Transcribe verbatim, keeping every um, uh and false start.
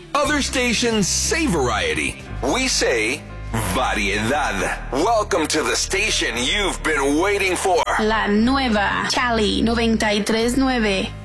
Other stations say variety. We say variedad. Welcome to the station you've been waiting for. La nueva Cali noventa y tres nueve.